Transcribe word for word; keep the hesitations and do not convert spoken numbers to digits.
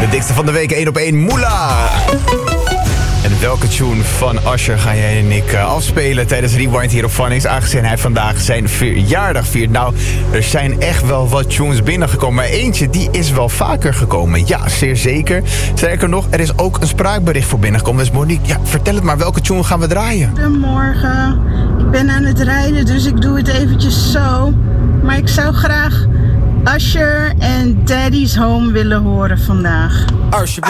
De dikste van de week, één op één, Moela. En welke tune van Usher ga jij en ik uh, afspelen tijdens Rewind hier op Phonics, aangezien hij vandaag zijn verjaardag viert? Nou, er zijn echt wel wat tunes binnengekomen, maar eentje die is wel vaker gekomen. Ja, zeer zeker. Sterker nog, er is ook een spraakbericht voor binnengekomen. Dus Monique, ja, vertel het maar, welke tune gaan we draaien? Goedemorgen, ik ben aan het rijden, dus ik doe het eventjes zo. Maar ik zou graag Usher en Daddy's Home willen horen vandaag. Usher.